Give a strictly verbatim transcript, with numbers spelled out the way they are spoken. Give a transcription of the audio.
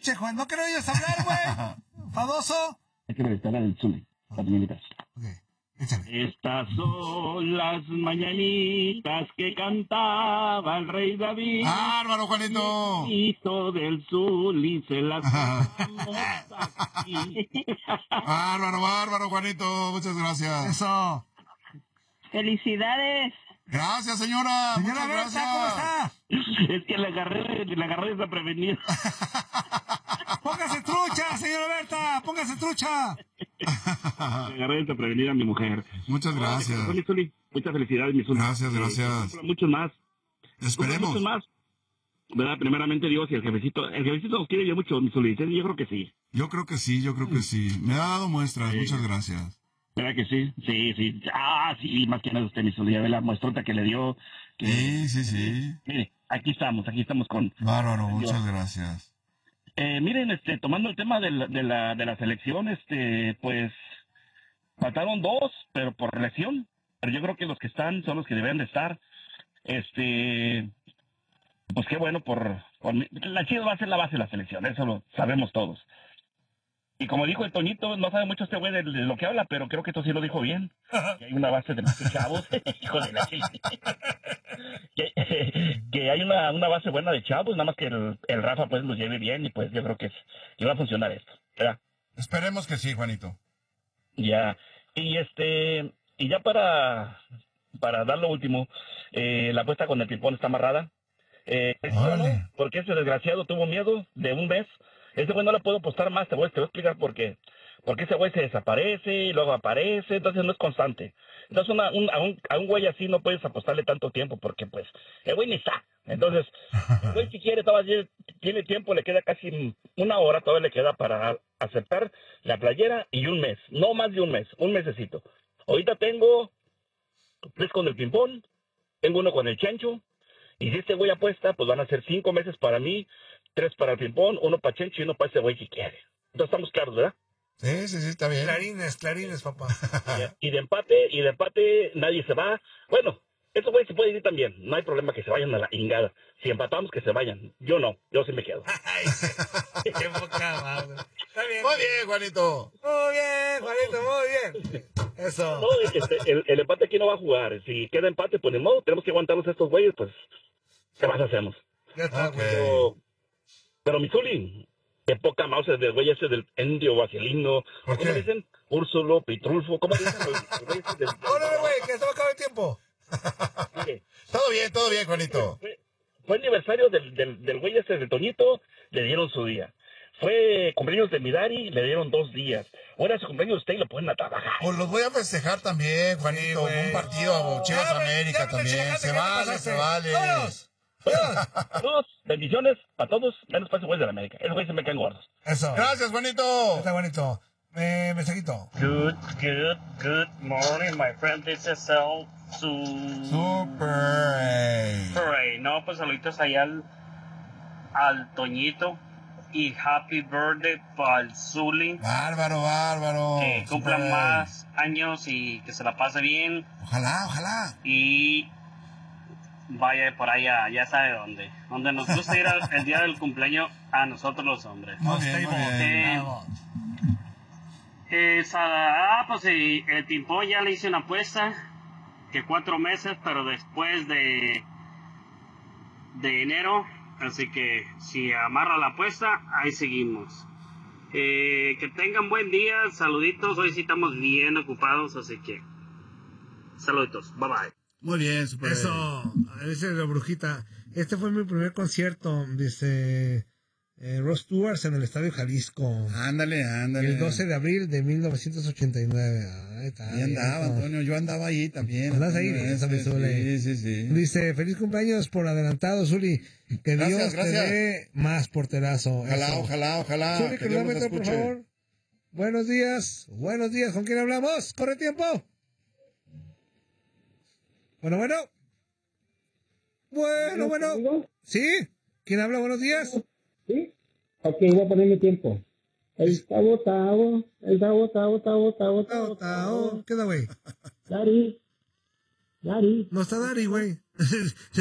Che, Juan, ¿no quiero ellos hablar, güey? ¿Fadoso? Hay que regresar al Zuli, las mañanitas. Ok, échale. Estas son las mañanitas que cantaba el rey David. ¡Bárbaro, Juanito! Hijo del Zuli, se las damos aquí. ¡Bárbaro, bárbaro, Juanito! Muchas gracias. Eso. ¡Felicidades! Gracias, señora. Señora Muchas Berta, gracias. ¿cómo está? Es que la agarré, la agarré desaprevenida. Póngase trucha, señora Berta, póngase trucha. La agarré desaprevenida a mi mujer. Muchas gracias. Zuli, Zuli, muchas felicidades, mi Zuli. Gracias, gracias. Eh, muchos más. Esperemos. Muchos más. ¿Verdad? Primeramente Dios y el jefecito. El jefecito nos quiere yo mucho, mi Zuli. Yo creo que sí. Yo creo que sí, yo creo que sí. Me ha dado muestras. Sí. Muchas gracias. ¿Verdad que sí? Sí, sí. Ah, sí, más que nada usted, mi Zuli. Ya ve la muestrota que le dio. Que, Sí, sí, sí. Mire, aquí estamos, aquí estamos con... Bárbaro, muchas gracias. Eh, miren, este, tomando el tema de la, de la, de la selección, este, pues, faltaron dos, pero por lesión. Pero yo creo que los que están son los que deben de estar. Este, pues qué bueno por, por la Chivas va a ser la base de la selección, eso lo sabemos todos. Y como dijo el Toñito, no sabe mucho este güey de, de lo que habla, pero creo que esto sí lo dijo bien. Que hay una base de más chavos, hijo de la chile. que, que hay una, una base buena de chavos, nada más que el, el Rafa pues los lleve bien y pues yo creo que, es, que va a funcionar esto, ¿verdad? Esperemos que sí, Juanito. Ya, y este, y ya para, para dar lo último, eh, la apuesta con el ping-pong está amarrada. Eh, Órale. porque ese desgraciado tuvo miedo de un mes. Ese güey no le puedo apostar más, te voy, te voy a explicar por qué. Porque ese güey se desaparece y luego aparece, entonces no es constante. Entonces una, un, a, un, a un güey así no puedes apostarle tanto tiempo porque pues el güey ni está. Entonces, el güey si quiere, todavía tiene tiempo, le queda casi una hora, todavía le queda para aceptar la playera y un mes. No más de un mes, un mesecito. Ahorita tengo tres con el ping-pong, tengo uno con el Chencho, y si este güey apuesta, pues van a ser cinco meses para mí, tres para el ping-pong, uno para Chencho y uno para ese güey si quiere. Entonces estamos claros, ¿verdad? Sí, sí, sí, está bien. Clarines, clarines, papá. Y de empate, y de empate nadie se va. Bueno, esos güeyes se pueden ir también. No hay problema que se vayan a la ingada. Si empatamos, que se vayan. Yo no, yo sí me quedo. Ay, qué poca madre. Está bien. Muy bien, Juanito. Muy bien, Juanito, muy bien. Eso. No, este, el, el empate aquí no va a jugar. Si queda empate, pues ni modo, tenemos que aguantarnos a estos güeyes, pues, ¿qué más hacemos? Ya está, Ok. güey. Pero, pero mi Zuli, qué poca mouse del güey ese del Endio Vaselino. ¿Por ¿Cómo qué? dicen? Úrsulo, Pitrulfo, ¿cómo dicen? los- los güeyes del- Órale, güey, que se va a acabar el tiempo. Mire, Todo bien, todo bien, Juanito. Fue, fue aniversario del, del, del güey ese de Toñito, le dieron su día. Fue cumpleaños de Midari, le dieron dos días. Ahora su cumpleaños de usted y lo ponen a trabajar. Pues los voy a festejar también, Juanito. Sí, güey. Un partido a Chivas Ya me- América ya me también. chingaste, Se ¿qué te vale, pasaste? se vale. ¡Vámonos! ¡Vámonos! Saludos, bendiciones a todos, menos para ese güey de la América. Esos güeyes se me caen gordos. Eso. Gracias, Juanito. Está bonito. Eh, mensajito. Good, good, good morning, my friend. This is El Su... Super. Hooray. No, pues saluditos allá al, al Toñito y happy birthday para el Zuli. Bárbaro, bárbaro. Que cumpla Super. más años y que se la pase bien Ojalá, ojalá. y vaya por allá, ya sabe dónde. Donde nos gusta ir al, el día del cumpleaños a nosotros los hombres. Muy bien, muy bien. Eh, Eh, sa- ah, pues eh, el ping-pong ya le hice una apuesta que cuatro meses, pero después de de enero, así que si amarra la apuesta, ahí seguimos. Eh, que tengan buen día, saluditos, hoy sí estamos bien ocupados, así que saluditos, bye bye. Muy bien, super. Eso. Dice la brujita. Este fue mi primer concierto, dice eh, Ross Stewart en el Estadio Jalisco. Ándale, ándale. El doce de abril de mil novecientos ochenta y nueve. Ahí está. Ahí andaba, viejo. Antonio. Yo andaba ahí también. Andabas ahí, Antonio, esa ese, mi Zuli. Sí, sí, sí. Dice, feliz cumpleaños por adelantado, Zuli. Que Gracias, Dios gracias. te dé más porterazo. Ojalá, Eso. ojalá, ojalá. Zuli, que Dios nos cronómetro, por escuche. favor. Buenos días. Buenos días. ¿Con quién hablamos? Corre tiempo. Bueno, bueno. Bueno, bueno. ¿Sí? ¿Quién habla? Buenos días. ¿Sí? Ok, voy a poner mi tiempo. El tabo, tabo, el tabo, tabo, tabo, tabo, Tao, tabo, tao. ¿Qué da, güey? Dari, Dari. No está Dari, güey.